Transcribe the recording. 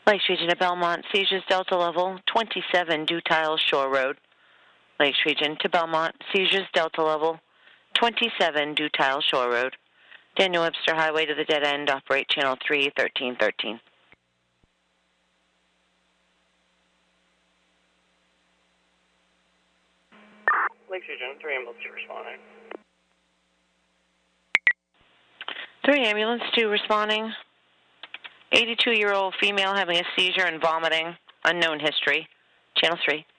Lakes Region to Belmont, seizures Delta level 27 Dutile Shore Road. Lakes Region to Belmont, seizures Delta level 27 Dutile Shore Road. Daniel Webster Highway to the dead end, operate channel 31313. Lakes Region, 3 ambulance 2 responding. 3 ambulance 2 responding. 82-year-old female having a seizure and vomiting, unknown history. Channel 3.